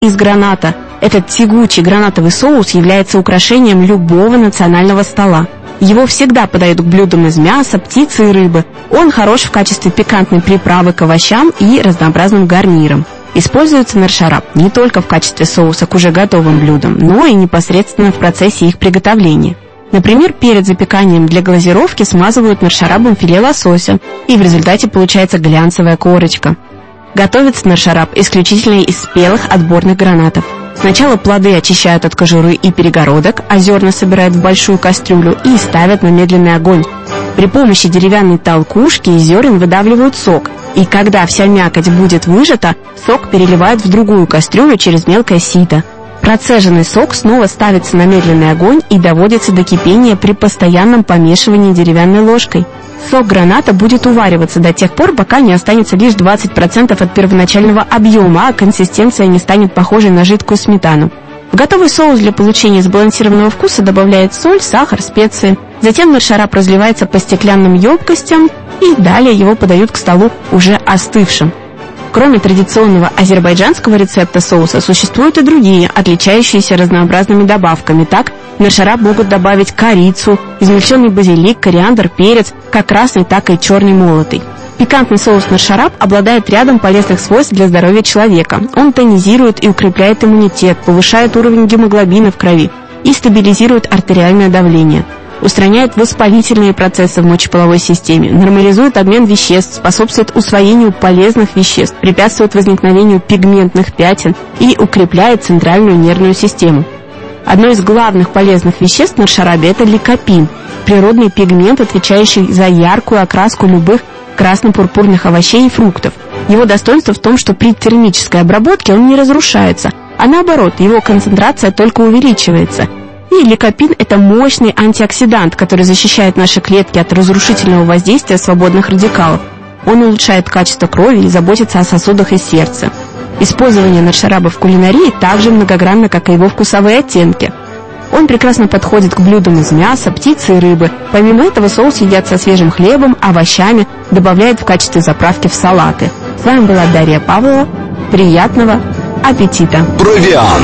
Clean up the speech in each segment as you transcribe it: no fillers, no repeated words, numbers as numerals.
из граната. Этот тягучий гранатовый соус является украшением любого национального стола. Его всегда подают к блюдам из мяса, птицы и рыбы. Он хорош в качестве пикантной приправы к овощам и разнообразным гарнирам. Используется норшараб не только в качестве соуса к уже готовым блюдам, но и непосредственно в процессе их приготовления. Например, перед запеканием для глазировки смазывают норшарабом филе лосося, и в результате получается глянцевая корочка. Готовится норшараб исключительно из спелых отборных гранатов. Сначала плоды очищают от кожуры и перегородок, а зерна собирают в большую кастрюлю и ставят на медленный огонь. При помощи деревянной толкушки из зерен выдавливают сок, и когда вся мякоть будет выжата, сок переливают в другую кастрюлю через мелкое сито. Процеженный сок снова ставится на медленный огонь и доводится до кипения при постоянном помешивании деревянной ложкой. Сок граната будет увариваться до тех пор, пока не останется лишь 20% от первоначального объема, а консистенция не станет похожей на жидкую сметану. В готовый соус для получения сбалансированного вкуса добавляют соль, сахар, специи. Затем норшараб разливается по стеклянным емкостям, и далее его подают к столу уже остывшим. Кроме традиционного азербайджанского рецепта соуса, существуют и другие, отличающиеся разнообразными добавками. Так, в норшараб могут добавить корицу, измельченный базилик, кориандр, перец, как красный, так и черный молотый. Пикантный соус норшараб обладает рядом полезных свойств для здоровья человека. Он тонизирует и укрепляет иммунитет, повышает уровень гемоглобина в крови и стабилизирует артериальное давление. Устраняет воспалительные процессы в мочеполовой системе, нормализует обмен веществ, способствует усвоению полезных веществ, препятствует возникновению пигментных пятен и укрепляет центральную нервную систему. Одно из главных полезных веществ в норшарабе – это ликопин, природный пигмент, отвечающий за яркую окраску любых красно-пурпурных овощей и фруктов. Его достоинство в том, что при термической обработке он не разрушается, а наоборот, его концентрация только увеличивается. И ликопин – это мощный антиоксидант, который защищает наши клетки от разрушительного воздействия свободных радикалов. Он улучшает качество крови и заботится о сосудах и сердце. Использование норшараба в кулинарии так же многогранно, как и его вкусовые оттенки. Он прекрасно подходит к блюдам из мяса, птицы и рыбы. Помимо этого, соус едят со свежим хлебом, овощами, добавляют в качестве заправки в салаты. С вами была Дарья Павлова. Приятного аппетита! Провиант.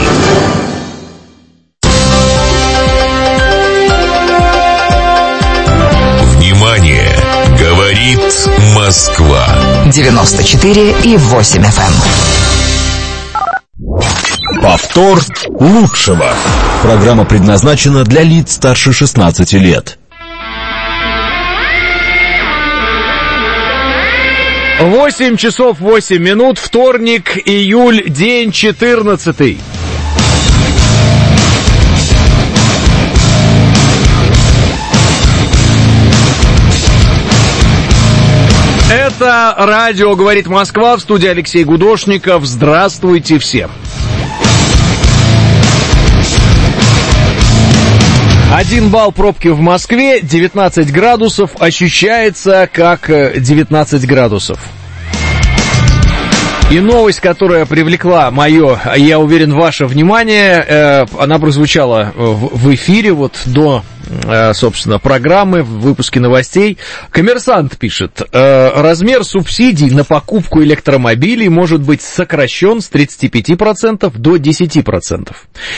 Внимание! Говорит Москва. 94,8 FM. Повтор лучшего. Программа предназначена для лиц старше 16 лет. 8 часов 8 минут, вторник, июль, день 14. Это радио «Говорит Москва», в студии Алексей Гудошников. Здравствуйте всем. 1 балл пробки в Москве, 19 градусов, ощущается как 19 градусов. И новость, которая привлекла мое, я уверен, ваше внимание, она прозвучала в эфире вот до, собственно, программы, в выпуске новостей. «Коммерсант» пишет: размер субсидий на покупку электромобилей может быть сокращен с 35% до 10%.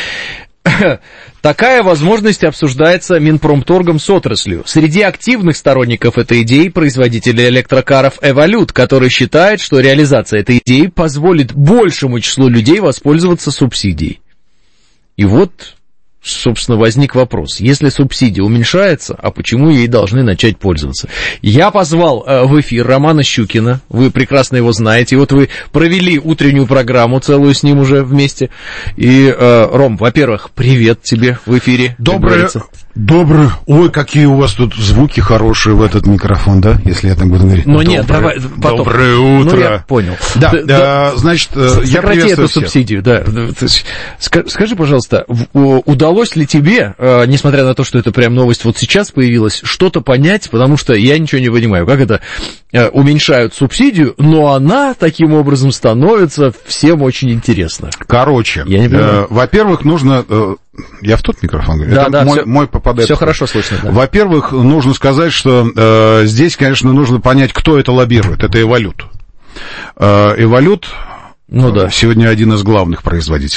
Такая возможность обсуждается Минпромторгом с отраслью. Среди активных сторонников этой идеи производители электрокаров «Эволют», который считает, что реализация этой идеи позволит большему числу людей воспользоваться субсидией. И вот, собственно, возник вопрос. Если субсидия уменьшается, а почему ей должны начать пользоваться? Я позвал в эфир Романа Щукина, вы прекрасно его знаете, вот вы провели утреннюю программу целую с ним уже вместе. И, Ром, во-первых, привет тебе в эфире. Доброе. Ой, какие у вас тут звуки хорошие в этот микрофон, да, если я так буду говорить. Но нет, давай потом. Доброе утро. Ну, я понял. Да, значит, я приветствую эту всех. субсидию, да. Скажи, пожалуйста, удалось ли тебе, несмотря на то, что это прям новость вот сейчас появилась, что-то понять, потому что я ничего не понимаю, как это уменьшают субсидию, но она таким образом становится всем очень интересна. Короче, во-первых, нужно... Я в тот микрофон говорю? Да, это да, мой попадает. Все хорошо слышно. Да. Во-первых, нужно сказать, что здесь, конечно, нужно понять, кто это лоббирует. Это «Эволют». «Эволют» Ну, да. сегодня один из главных производителей